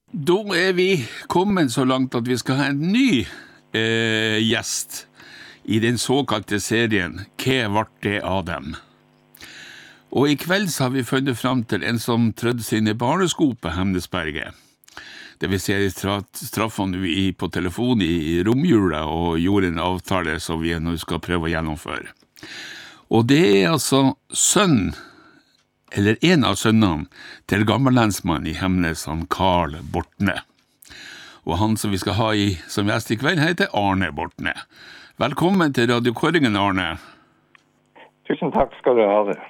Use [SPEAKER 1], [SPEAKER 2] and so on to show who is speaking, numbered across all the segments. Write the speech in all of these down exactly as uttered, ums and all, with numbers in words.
[SPEAKER 1] Da er vi kommet så langt at vi skal ha en ny eh, gjest i den såkalte serien «Hva ble det av dem?». Og i kveld så har vi funnet frem til en som trødde sine barnesko på Hemnesberget. Det vil si at traff han i, på telefon i romjula og gjorde en avtale som vi nå skal prøve å gjennomføre. Og det er altså sønn, eller en av sønnene, til gammellensmann i Hemnes, han Karl Bortne. Og han som vi skal ha i, som gjest i kveld heter Arne Bortne. Velkommen til Radio Kåringen, Arne.
[SPEAKER 2] Tusen takk skal du ha det.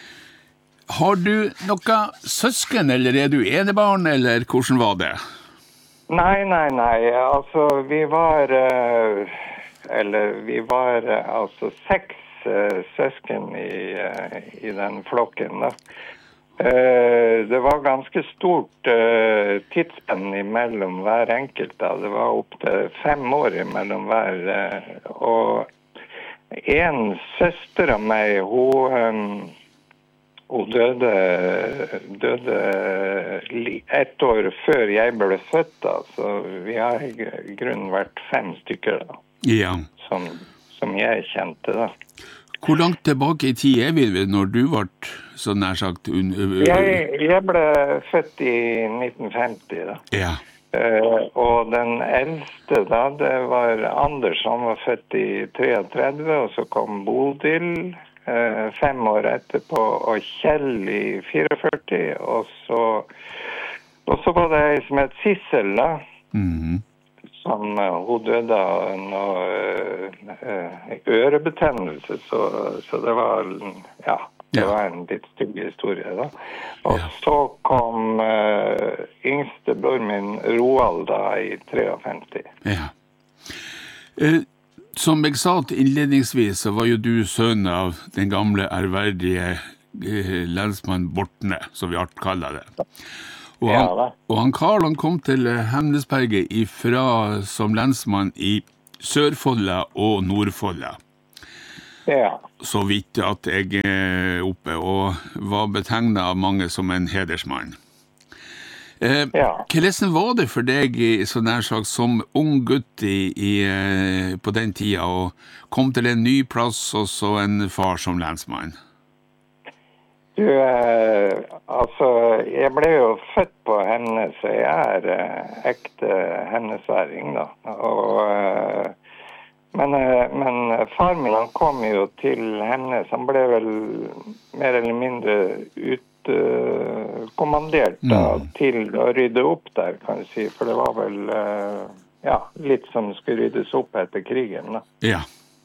[SPEAKER 1] Har du noe søsken, eller er du enebarn, eller hvordan var det?
[SPEAKER 2] Nei, nei, nei. Altså, vi var, uh, eller vi var uh, altså seks uh, søsken i, uh, i den flokken da. Uh, det var ganske stort uh, tidsspenn imellom hver enkelt da. Det var opp til fem år imellom hver, uh, og en søster av meg, hun... Um, Hun døde, døde ett år før jeg ble født da, så vi har i grunnen vært fem stykker da,
[SPEAKER 1] ja.
[SPEAKER 2] som, som jeg kjente da.
[SPEAKER 1] Hvor langt tilbake i tid er vi når du ble så nær sagt? Un-
[SPEAKER 2] jeg, jeg ble født i nitten femti da.
[SPEAKER 1] Ja.
[SPEAKER 2] Uh, og den eldste da, det var Anders, han var født i treogtredve, og så kom Bodil, Uh, fem år etterpå, og Kjell i fireogførti, og så, og så var det en som het Sissel, da,
[SPEAKER 1] mm-hmm.
[SPEAKER 2] som uh, hun døde av noe uh, ørebetennelse, så, så det var, ja, det
[SPEAKER 1] ja.
[SPEAKER 2] var en litt stygg historie, da. Og
[SPEAKER 1] ja.
[SPEAKER 2] så kom uh, yngste bror min, Roald, da, i femtitre.
[SPEAKER 1] Ja. Uh, Som jeg sa til innledningsvis, så var jo du sønn av den gamle ærverdige eh, lensmann Bortne, som vi alt kaller det. Og han,
[SPEAKER 2] ja,
[SPEAKER 1] og han Karl, han kom til Hemnesberget ifra som lensmann i Sørfolla og Nordfolla.
[SPEAKER 2] Ja.
[SPEAKER 1] Så vidt at jeg er oppe, og var betegnet av mange som en hedersmann. Eh,
[SPEAKER 2] ja.
[SPEAKER 1] Hvordan var det for deg så nær sagt, som ung gutt i, i, på den tida og kom til en ny plass og så en far som lensmann?
[SPEAKER 2] Du, eh, altså, jeg ble jo født på Hemnes, så jeg er eh, ekte hemnesværing da. Og, eh, men, eh, men far min, han kom jo til Hemnes, han ble vel mer eller mindre ut Uh, kommandert da, mm. til å rydde opp der, kan jeg si, for det var vel uh, ja, litt som skulle ryddes opp etter krigen da.
[SPEAKER 1] Ja.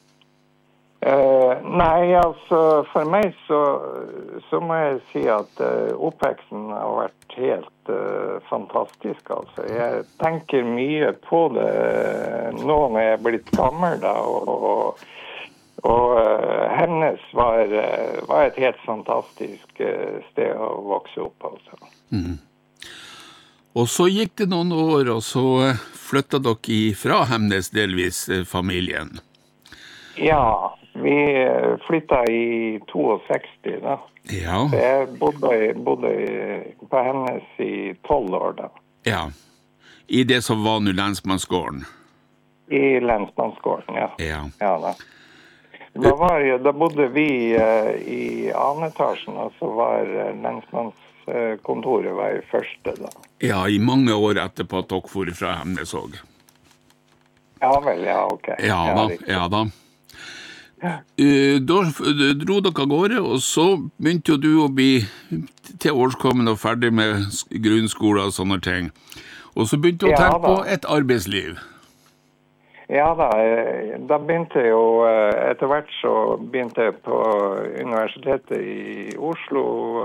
[SPEAKER 2] Uh, nei, altså, for meg så, så må jeg si at uh, oppveksten har vært helt uh, fantastisk, altså. Jeg tenker mye på det nå når jeg er blitt gammel da, og, og Og uh, Hemnes var, uh, var et helt fantastisk uh, sted å vokse opp, altså.
[SPEAKER 1] Mm. Og så gikk det noen år, og så flyttet dere fra Hemnes delvis, uh, familien.
[SPEAKER 2] Ja, vi flyttet i sekstito, da.
[SPEAKER 1] Ja.
[SPEAKER 2] Så jeg bodde, bodde på Hemnes i tolv år, da.
[SPEAKER 1] Ja, i det som var nå lensmannsgården.
[SPEAKER 2] I lensmannsgården, ja.
[SPEAKER 1] Ja.
[SPEAKER 2] Ja, da. Da, var, da bodde vi uh, i anetasjen, og så var uh, lensmannskontoret var i første da.
[SPEAKER 1] Ja, i mange år etterpå at dere for fra Hemnes også.
[SPEAKER 2] Ja vel, ja, ok.
[SPEAKER 1] Ja da, ja da.
[SPEAKER 2] Ja.
[SPEAKER 1] Uh, da dro dere av gårde, og så begynte jo du å bli til årskommen og ferdig med grunnskole og sånne ting. Og så begynte du å
[SPEAKER 2] ja,
[SPEAKER 1] tenke
[SPEAKER 2] da.
[SPEAKER 1] på et arbeidsliv.
[SPEAKER 2] Ja da, da begynte jeg jo, etter hvert så begynte jeg på universitetet i Oslo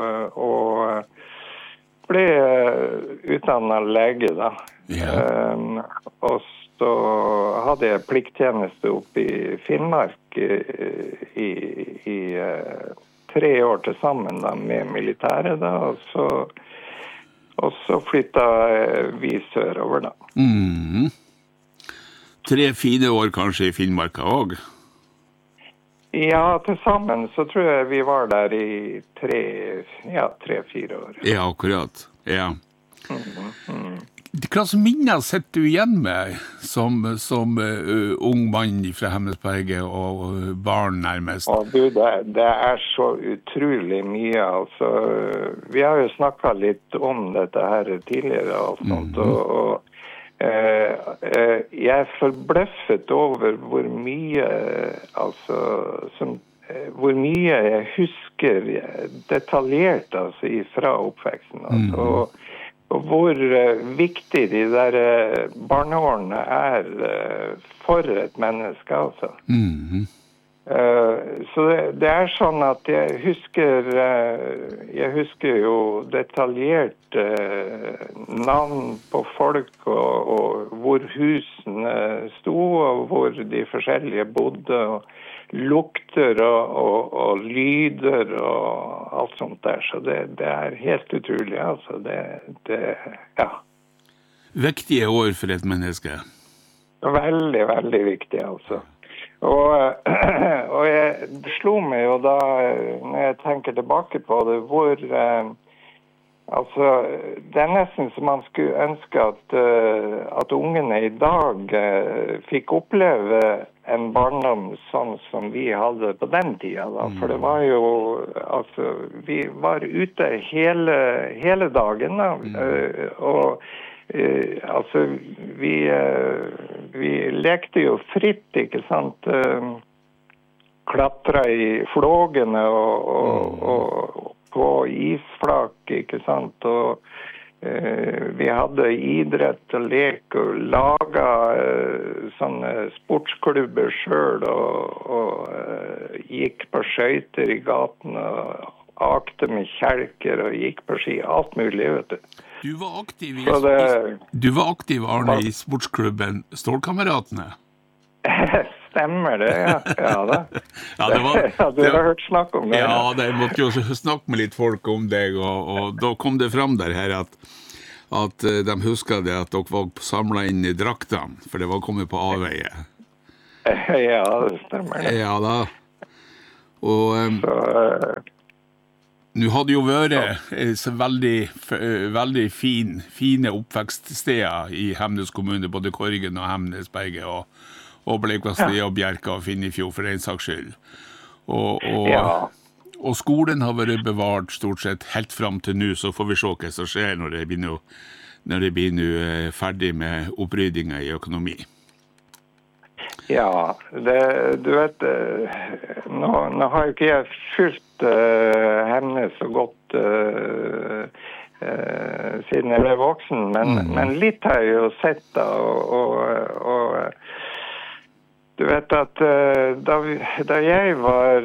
[SPEAKER 2] og ble utdannet lege da.
[SPEAKER 1] Ja.
[SPEAKER 2] Um, og så hadde jeg plikttjeneste oppe i Finnmark i, i, i uh, tre år til sammen da, med militæret da, og så, og så flyttet vi sørover da.
[SPEAKER 1] Mhm. Tre, fire år kanskje i Finnmarka også?
[SPEAKER 2] Ja, til sammen så tror jeg vi var der i tre, ja, tre, fire år.
[SPEAKER 1] Ja, akkurat. Ja.
[SPEAKER 2] Mm, mm.
[SPEAKER 1] Hva slags minner sitter du igjen med som, som uh, ung mann fra Hemnesberget og uh, barn nærmest?
[SPEAKER 2] Og du, det, det er så utrolig mye. Altså, vi har jo snakket litt om dette her tidligere og sånt, mm-hmm. og, og uh, uh, jeg er forbløffet over hvor mye, altså, som, uh, hvor mye jeg husker detaljert altså, fra oppveksten. Altså, mm-hmm. og Og hvor uh, viktig de der uh, barneårene er uh, for et menneske, altså.
[SPEAKER 1] Mm-hmm.
[SPEAKER 2] Uh, så det, det er sånn at jeg husker, uh, jeg husker jo detaljert uh, navn på folk, og, og hvor husene sto, og hvor de forskjellige bodde, og lukter og, og, og lyder og alt sånt der. Så det, det er helt utrolig, altså. Det, det, ja.
[SPEAKER 1] Viktige år for et menneske.
[SPEAKER 2] Veldig, veldig viktig, altså. Og, og jeg, det slo meg jo da, når jeg tenker tilbake på det, hvor eh, altså, det er nesten som man skulle ønske at, uh, at ungene i dag uh, fikk oppleve en barndom sånn som vi hadde på den tida. Da. For det var jo, altså, vi var ute hele, hele dagen, da. Uh, og uh, altså, vi, uh, vi lekte jo fritt, ikke sant? Uh, klatra i flågene og, og, og på isflak, ikke sant, og eh, vi hadde idrett og lek og laga eh, sånne sportsklubber selv, og, og eh, gikk på skøyter i gaten og akte med kjelker og gikk på ski, alt mulig, vet du.
[SPEAKER 1] Du var aktiv i, det, du var aktiv, Arne, i sportsklubben Stålkameratene.
[SPEAKER 2] Stemmer det, ja. Ja, da.
[SPEAKER 1] Ja, det var,
[SPEAKER 2] ja, du har hørt snakk om det.
[SPEAKER 1] Ja, det måtte jo snakke med litt folk om deg, og, og da kom det fram der her at, at de husket det at dere var samlet inn i draktene, for det var kommet på avveie.
[SPEAKER 2] Ja, det stemmer det.
[SPEAKER 1] Ja, da. Og um,
[SPEAKER 2] så, uh,
[SPEAKER 1] nå hadde jo vært så veldig, veldig fin, fine oppvekststeder i Hemnes kommune, både Korgen og Hemnesberget, og og Bleikvassli og Bjerka og Finnefjord for en saks skyld. Og, og,
[SPEAKER 2] ja.
[SPEAKER 1] og skolen har vært bevart stort sett helt frem til nå, så får vi se hva som skjer når det blir nå, når det blir nå ferdig med oppryddinger i økonomi.
[SPEAKER 2] Ja, det, du vet, nå, nå har jo ikke jeg fulgt uh, Hemnes så godt uh, uh, siden jeg ble voksen, men, mm. men litt har jeg jo sett da, og, og, og du vet at uh, da, vi, da jeg var,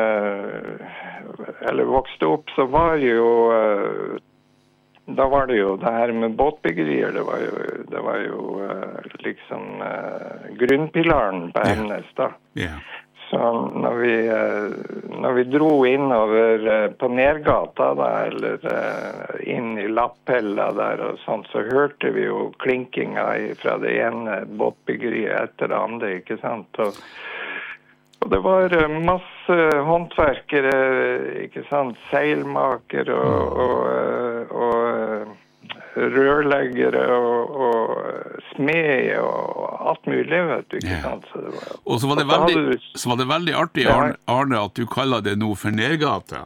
[SPEAKER 2] uh, eller vokste opp, så var jo, uh, da var det jo det her med båtbyggerier, det var jo, det var jo uh, liksom uh, grunnpilaren på Hemnes da.
[SPEAKER 1] Yeah.
[SPEAKER 2] Så når vi, uh, når vi dro innover uh, på Nergata da, eller uh, inn i Lapphella der og sånt, så hørte vi jo klinkinga fra det ene båtbyggeriet etter det andre, ikke sant? Og, og det var uh, masse håndverkere, ikke sant? Seilmakere og, og, og, og rørleggere og, og smed og alt mulig, vet du, ikke sant? Så det var,
[SPEAKER 1] og så var det, veldig, så var det veldig artig, Arne, Arne, at du kaller det nå for Nergata.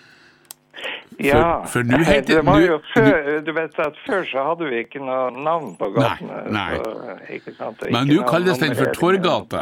[SPEAKER 1] For,
[SPEAKER 2] ja,
[SPEAKER 1] for nu heter,
[SPEAKER 2] det var jo
[SPEAKER 1] nu,
[SPEAKER 2] før, du vet at før så hadde vi ikke noe navn på gatene.
[SPEAKER 1] Nei, nei.
[SPEAKER 2] Så, ikke sant?
[SPEAKER 1] Men nå kalles den for Torgata.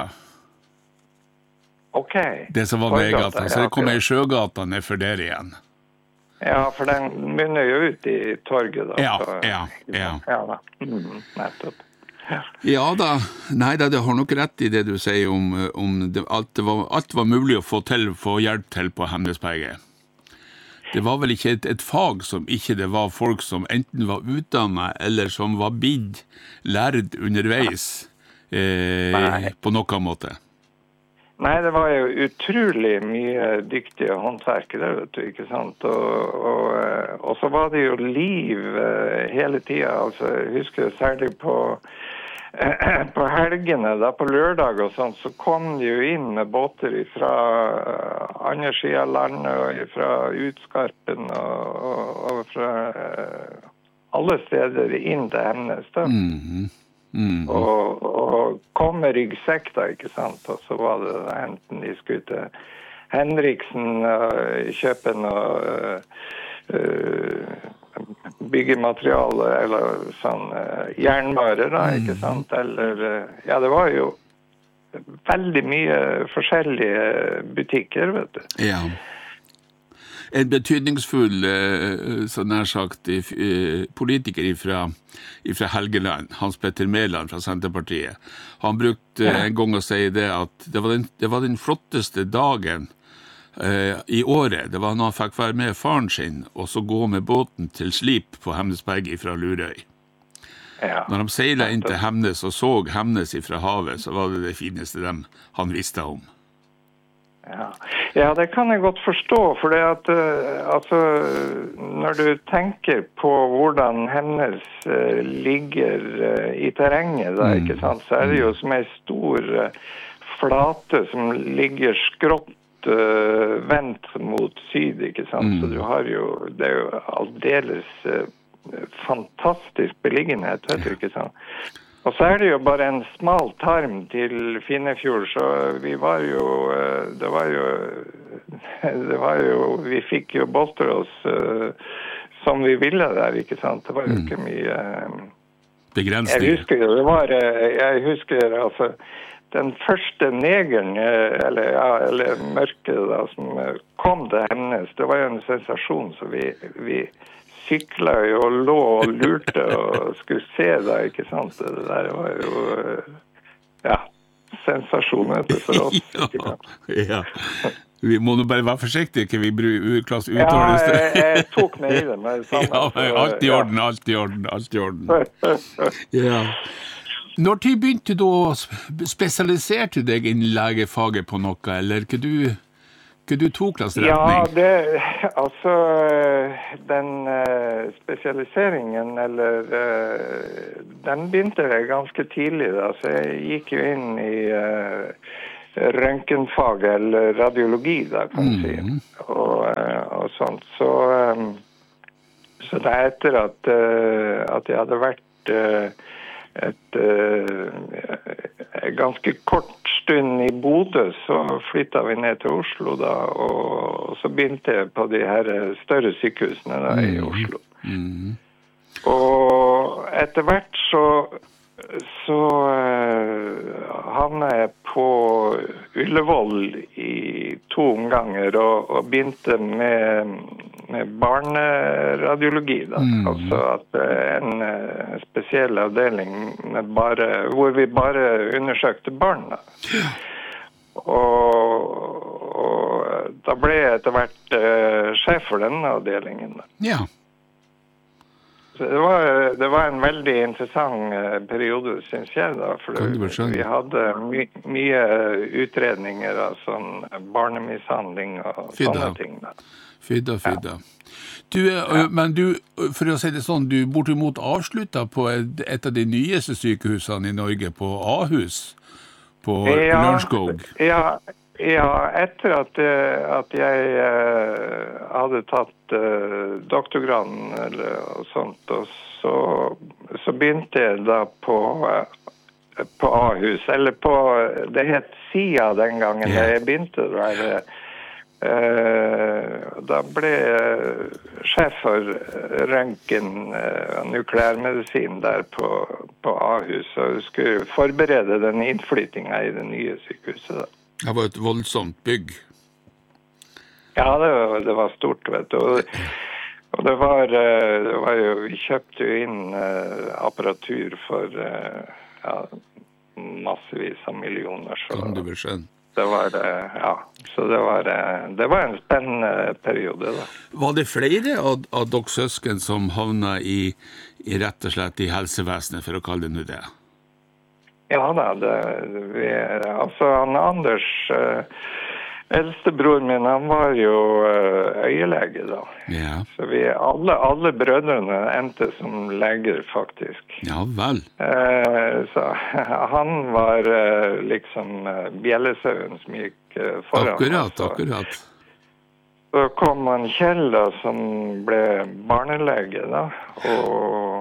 [SPEAKER 2] Ok.
[SPEAKER 1] Det som var Nergata, så det kom ei Sjøgata ned for der igjen.
[SPEAKER 2] Ja, for den munner jo ut i torget da.
[SPEAKER 1] Ja,
[SPEAKER 2] så,
[SPEAKER 1] ja, ja.
[SPEAKER 2] Ja da, mm, nettopp. Ja.
[SPEAKER 1] Ja da, nei da, det har nok rett i det du sier om, om det, alt, det var, alt var mulig å få til, få hjelp til på Hemnesberget. Det var vel ikke et, et fag som ikke det var folk som enten var utdannet eller som var bidd, lærd underveis eh, på noen måte.
[SPEAKER 2] Nei, det var jo utrolig mye dyktige håndverkere, vet du, ikke sant? Og, og, og så var det jo liv hele tiden. Altså, jeg husker særlig på, på helgene, da på lørdag og sånt, så kom de jo inn med båter fra andre siden av landet, og fra Utskarpen, og, og, og fra alle steder inn til Hemnes da.
[SPEAKER 1] Mm. Mm.
[SPEAKER 2] Og, og kom med ryggsekk da, ikke sant? Og så var det enten de skulle til Henriksen og kjøpe noe uh, byggemateriale eller sånn uh, jernvarer da, ikke sant? Eller, uh, ja, det var jo veldig mye forskjellige butikker, vet du.
[SPEAKER 1] Ja. En betydningsfull, så nær sagt, politiker fra, fra Helgeland, Hans Petter Mæland fra Senterpartiet, han brukte en gang å si det at det var den, det var den flotteste dagen eh, i året. Det var når han fikk være med faren sin, og så gå med båten til Slip på Hemnesberg fra Lurøy.
[SPEAKER 2] Ja.
[SPEAKER 1] Når de seilet inn til Hemnes og så Hemnes fra havet, så var det det fineste dem han visste om.
[SPEAKER 2] Ja. ja, det kan jeg godt forstå, for det at, uh, altså, når du tenker på hvordan Hemnes uh, ligger uh, i terrenget, da, ikke sant, så er det jo som en stor uh, flate som ligger skrått uh, vendt mot syd, ikke sant, mm. så du har jo, det er jo aldeles uh, fantastisk beliggenhet, vet du, ikke sant. Og så er det jo bare en smal tarm til Finnefjord, så vi var jo, det var jo, det var jo, vi fikk jo boltre oss uh, som vi ville der, ikke sant? Det var jo ikke mye... Uh,
[SPEAKER 1] Begrensning.
[SPEAKER 2] Jeg husker jo, det var, jeg husker altså, den første negeren, eller, ja, eller mørke da, som kom til Hemnes, det var jo en sensasjon, så vi... vi syklet jo og lå og lurte og skulle se da, ikke sant? Det der var jo, ja, sensasjonen for oss.
[SPEAKER 1] ja, ja. Vi må nå bare være forsiktige, ikke vi bruker klass
[SPEAKER 2] Ja,
[SPEAKER 1] uttalelse.
[SPEAKER 2] jeg, jeg tok med i det. Men sammen,
[SPEAKER 1] ja, men alt i orden, ja. alt i orden, alt i orden. ja. Når tid begynte du å spesialisere deg innen legefaget på noe, eller hva du... Hva du tok klass retning?
[SPEAKER 2] Ja, det, altså, den uh, spesialiseringen, eller, uh, den begynte jeg ganske tidlig, da, så jeg gikk jo inn i uh, røntgenfag, eller radiologi, da, kan jeg si, mm. og, uh, og sånt. Så, um, så det er etter at, uh, at jeg hadde vært uh, et uh, ganske kort stund i Bodø, så flyttet vi ned til Oslo da, og så begynte jeg på de her større sykehusene da, i Oslo. Mm. Og etter hvert så, så uh, havnet jeg på Ullevål i to omganger og, og begynte med, med barneradiologi da. Mm. Altså at en uh, spesiell avdeling med bare, hvor vi bare undersøkte barn da. Og, og da ble jeg etter hvert uh, sjef for denne avdelingen da.
[SPEAKER 1] Ja.
[SPEAKER 2] Så det var, det var en veldig interessant uh, periode, synes jeg da, for vi hadde my, mye utredninger av sånn barnemishandling og Fydda. Sånne ting da.
[SPEAKER 1] Fydda, fydda. Ja. Du, ja. Men du, for å si det sånn, du bortimot avsluttet på et, et av de nyeste sykehusene i Norge, på Ahus, på
[SPEAKER 2] ja,
[SPEAKER 1] Lørenskog.
[SPEAKER 2] Ja, ja, etter at, at jeg uh, hadde tatt uh, doktorgraden eller og sånt, og så, så begynte jeg da på, uh, på Ahus, eller på, det het SIA den gangen yeah. jeg begynte der. Uh, da ble jeg sjef for røntgen uh, og nukleærmedisin der på, på Ahus, og skulle forberede den innflyttingen i det nye sykehuset da.
[SPEAKER 1] Det var et voldsomt bygg.
[SPEAKER 2] Ja, det var, det var stort, vet du. Og, og det, var, det var jo, vi kjøpte jo inn uh, apparatur for uh, ja, massevis av millioner. Så
[SPEAKER 1] kan du vel skjønne?
[SPEAKER 2] Det var, ja, så det var, det var en spennende periode da.
[SPEAKER 1] Var det flere av, av dere søsken som havnet i, i rett og slett i helsevesenet, for å kalle det nå det?
[SPEAKER 2] Ja da, det, vi, altså han Anders, uh, eldstebror min, han var jo uh, øyelege da.
[SPEAKER 1] Ja.
[SPEAKER 2] Så vi, alle, alle brødrene endte som leger faktisk.
[SPEAKER 1] Ja vel.
[SPEAKER 2] Uh, så han var uh, liksom uh, bjellesauen som gikk uh, foran.
[SPEAKER 1] Akkurat,
[SPEAKER 2] så,
[SPEAKER 1] akkurat.
[SPEAKER 2] Så kom han Kjell da, som ble barnelege da, og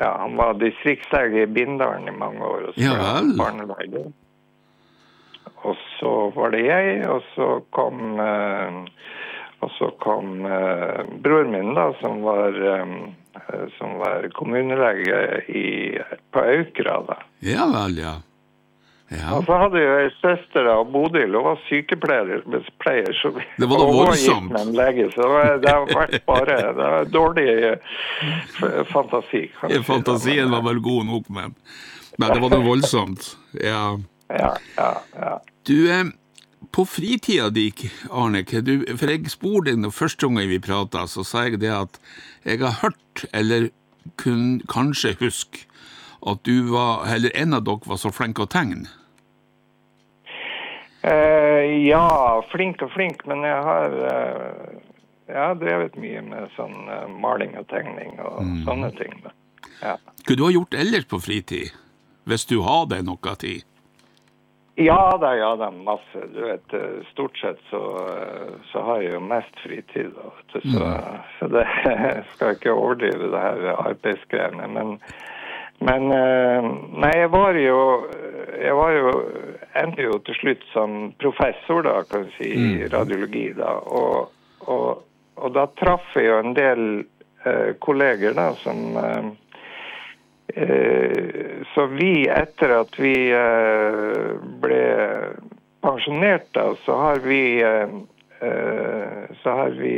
[SPEAKER 2] ja, han var distriktslege i Bindalen i mange år. Og så
[SPEAKER 1] Ja vel.
[SPEAKER 2] barnelege. Og så var det jeg, og så kom, eh, og så kom eh, bror min da, som var, eh, som var kommunelege i, på Aukra da.
[SPEAKER 1] Ja vel, ja. Ja.
[SPEAKER 2] Og så hadde jeg en søster av Bodil, og var sykepleier, pleier, så vi
[SPEAKER 1] Det var da
[SPEAKER 2] og hun var
[SPEAKER 1] voldsomt.
[SPEAKER 2] gift med en lege, så det var, det har vært bare det var dårlig eh, fantasi. kan du si da.
[SPEAKER 1] Fantasien var vel god nok, men, men det var da voldsomt. Ja.
[SPEAKER 2] Ja, ja, ja.
[SPEAKER 1] Du, eh, på fritida di, Arne, hva du, for jeg spurte deg når første gang vi pratet, så sa jeg det at jeg har hørt, eller kun, kanskje husk, at du var, eller en av dere var så flink å tegne.
[SPEAKER 2] Eh, ja, flink og flink, men jeg har, eh, jeg har drevet mye med sånn eh, maling og tegning og sånne ting. Da. Ja.
[SPEAKER 1] Hva du har gjort ellers på fritid, hvis du har det noe tid?
[SPEAKER 2] Ja da, ja da, masse. Du vet, eh, stort sett så, eh, så har jeg jo mest fritid. Da, vet du. Så, så det skal ikke overdrive det her arbeidsgreiene. Men, men eh, nei, jeg var jo, jeg var jo, endte jo til slutt som professor da, kan jeg si, i radiologi da. Og, og, og da traff jeg jo en del eh, kolleger da, som... Eh, Så vi, etter at vi ble pensjonert da, så har vi, så har vi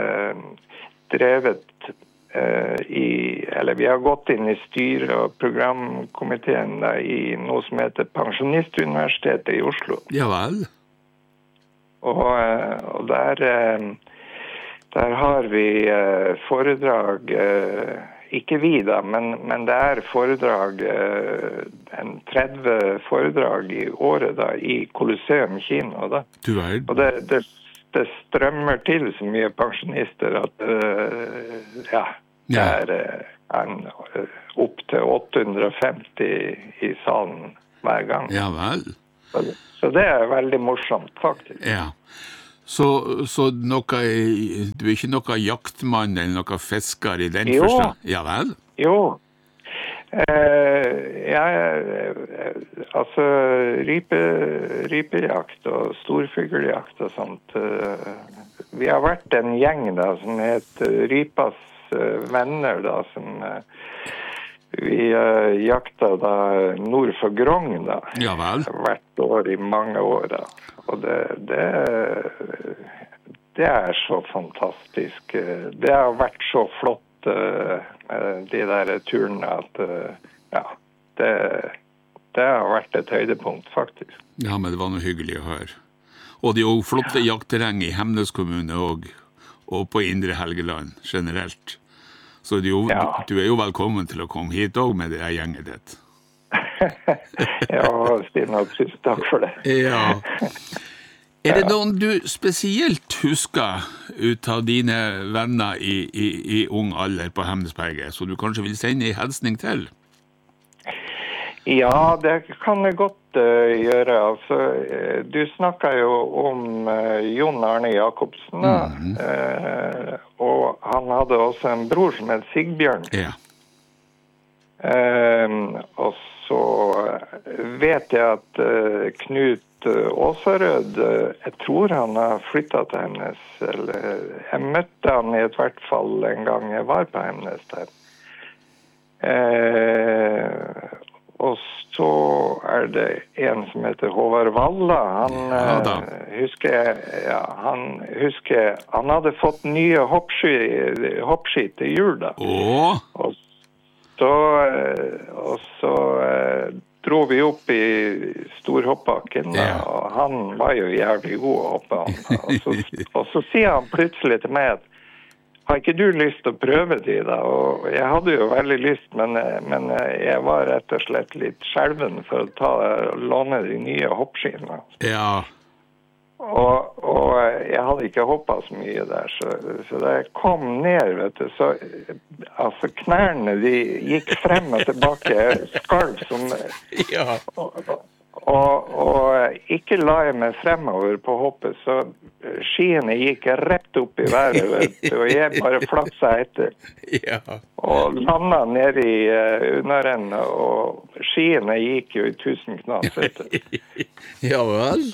[SPEAKER 2] drevet i, eller vi har gått inn i styret og programkomiteen da, i noe som heter Pensjonistuniversitetet i Oslo.
[SPEAKER 1] Ja vel.
[SPEAKER 2] Og, og der, der har vi foredrag, ikke vi da, men, men det er foredrag, en tretti foredrag i året da, i Colosseum kino da.
[SPEAKER 1] Du er...
[SPEAKER 2] Og det, det, det strømmer til så mye pensjonister at ja, det er en, opp til åtte hundre og femti i salen hver gang.
[SPEAKER 1] Ja vel.
[SPEAKER 2] Så, så det er veldig morsomt, faktisk.
[SPEAKER 1] Ja. Så, så noe, du er ikke noe jaktmann eller noe fisker i den
[SPEAKER 2] Jo.
[SPEAKER 1] forstand? Ja vel?
[SPEAKER 2] Jo. Eh, jeg, altså, rype, rypejakt og storfugljakt og sånt. Eh, vi har vært en gjeng da, som heter Rypas eh, venner da, som eh, vi eh, jakta da nord for Grong da.
[SPEAKER 1] Ja vel.
[SPEAKER 2] Hvert år i mange år da. Og det, det, det er så fantastisk. Det har vært så flott, de der turene, at ja, det, det har vært et høydepunkt, faktisk.
[SPEAKER 1] Ja, men det var noe hyggelig å høre. Og det er jo flotte jaktterreng i Hemnes kommune og, og på Indre Helgeland generelt. Så det er jo,
[SPEAKER 2] Ja.
[SPEAKER 1] du, du er jo velkommen til å komme hit også med det her gjenget ditt.
[SPEAKER 2] Ja, Stina, tusen takk for det.
[SPEAKER 1] Ja. Er det noen du spesielt husker ut av dine venner i, i, i ung alder på Hemnesberget, så du kanskje vil sende en hilsning til?
[SPEAKER 2] Ja, det kan jeg godt uh, gjøre. Altså, uh, du snakket jo om uh, Jon Arne Jakobsen, da.
[SPEAKER 1] Mhm.
[SPEAKER 2] Uh, og han hadde også en bror som het Sigbjørn.
[SPEAKER 1] Ja.
[SPEAKER 2] Uh, og så vet jeg at uh, Knut uh, Åsarød, uh, jeg tror han har flyttet til Hemnes, eller jeg møtte han i et hvert fall en gang jeg var på Hemnes der. Uh, og så er det en som heter Håvard Valla. Han,
[SPEAKER 1] Ja da.
[SPEAKER 2] uh, husker, ja, han husker, han hadde fått nye hoppski, hoppski til jul da.
[SPEAKER 1] Åh,
[SPEAKER 2] Og så, eh, og så eh, dro vi opp i storhoppbakken, da,
[SPEAKER 1] Ja.
[SPEAKER 2] og han var jo jævlig god å hoppe han. Og så, og så sier han plutselig til meg at har ikke du lyst til å prøve de da? Og jeg hadde jo veldig lyst, men, eh, men eh, jeg var rett og slett litt skjelven for å ta, låne de nye hoppskiene.
[SPEAKER 1] ja.
[SPEAKER 2] Og, og jeg hadde ikke hoppet så mye der, så, så da jeg kom ned, vet du, så altså knærne, de gikk frem og tilbake, skalv som,
[SPEAKER 1] Ja.
[SPEAKER 2] og, Og, og ikke la jeg meg fremover på hoppet, så skiene gikk rett opp i været, vet du, og jeg bare flaksa etter.
[SPEAKER 1] Ja.
[SPEAKER 2] Og landet ned i uh, underrennet, og skiene gikk jo i tusen knas, vet du.
[SPEAKER 1] Ja vel?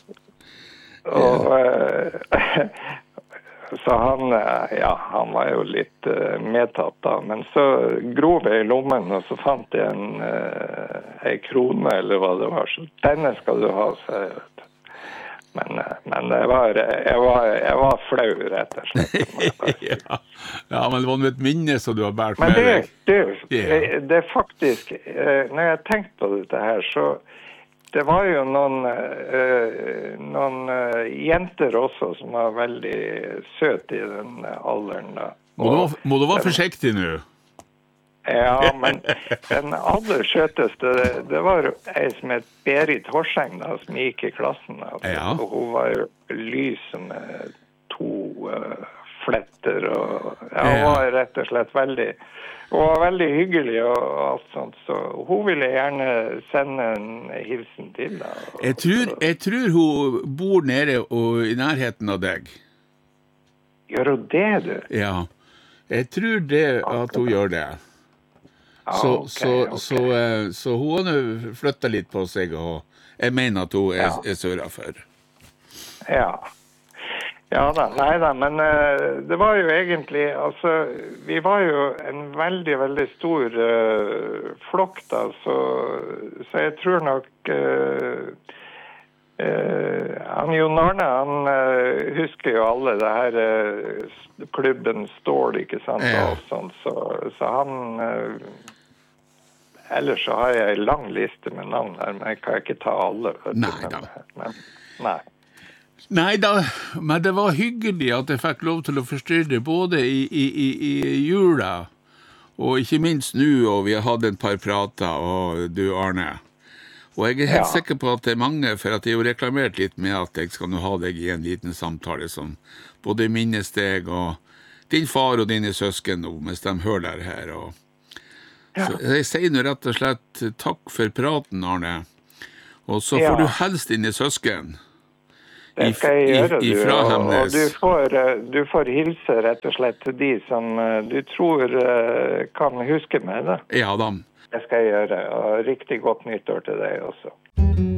[SPEAKER 2] Og uh, så han, uh, ja, han var jo litt uh, medtatt da, men så grov jeg i lommen, og så fant jeg en, uh, en krone, eller hva det var, så denne skal du ha, så jeg vet du. Men, uh, men det var, jeg, var, jeg var flau, rett og slett.
[SPEAKER 1] Ja. Ja, men det var et minne som du har bært
[SPEAKER 2] men
[SPEAKER 1] med
[SPEAKER 2] det,
[SPEAKER 1] deg.
[SPEAKER 2] det,
[SPEAKER 1] Ja.
[SPEAKER 2] det, det er faktisk, uh, når jeg tenkte på dette her, så det var jo noen, uh, noen uh, jenter også som var veldig søte i den alderen da.
[SPEAKER 1] Må du, være- må du være forsiktig nå?
[SPEAKER 2] Ja, men den aller søteste, det, det var jo en som het Berit Horseng da, som gikk i klassen. Altså.
[SPEAKER 1] Ja.
[SPEAKER 2] Og hun var jo lys med to uh, fletter, og ja, hun
[SPEAKER 1] Ja.
[SPEAKER 2] var rett og slett veldig, hun var veldig hyggelig og alt sånt, så hun ville gjerne sende en hilsen til da. Og,
[SPEAKER 1] Jeg tror, jeg tror hun bor nede og i nærheten av deg.
[SPEAKER 2] Gjør hun det, du?
[SPEAKER 1] Ja. Jeg tror det at hun gjør det.
[SPEAKER 2] Ja,
[SPEAKER 1] Så,
[SPEAKER 2] ok,
[SPEAKER 1] så,
[SPEAKER 2] ok.
[SPEAKER 1] så, eh, så hun har nå flyttet litt på seg, og jeg mener at hun er,
[SPEAKER 2] Ja.
[SPEAKER 1] er søret for.
[SPEAKER 2] Ja. Ja da, nei da, men uh, det var jo egentlig, altså, vi var jo en veldig, veldig stor uh, flokk da, så, så jeg tror nok uh, uh, han Jon Arne, han uh, husker jo alle det her uh, klubben Stål, ikke sant,
[SPEAKER 1] Ja.
[SPEAKER 2] og sånt, så, så han uh, ellers så har jeg en lang liste med navn her, men jeg kan ikke ta alle. vet du,
[SPEAKER 1] Nei
[SPEAKER 2] men-
[SPEAKER 1] da.
[SPEAKER 2] Men, nei.
[SPEAKER 1] Nei da, men det var hyggelig at jeg fikk lov til å forstyrre både i, i, i, i jula, og ikke minst nå, og vi har hatt en par prater, og du Arne. Og jeg er helt
[SPEAKER 2] Ja.
[SPEAKER 1] sikker på at det er mange, for at jeg har jo reklamert litt med at jeg skal nå ha deg i en liten samtale som både minnes deg og din far og dine søsken nå, mens de hører deg her. Og
[SPEAKER 2] Ja.
[SPEAKER 1] så jeg sier nå rett og slett takk for praten, Arne. Og så
[SPEAKER 2] Ja.
[SPEAKER 1] får du helst dine søsken.
[SPEAKER 2] Det skal jeg
[SPEAKER 1] I-
[SPEAKER 2] gjøre,
[SPEAKER 1] i-
[SPEAKER 2] du.
[SPEAKER 1] ifra
[SPEAKER 2] Og, og
[SPEAKER 1] Hemnes.
[SPEAKER 2] du, får, eh, du får hilse rett og slett til de som eh, du tror eh, kan huske meg. Da.
[SPEAKER 1] Ja da.
[SPEAKER 2] Det skal jeg gjøre. Og riktig godt nyttår til deg også.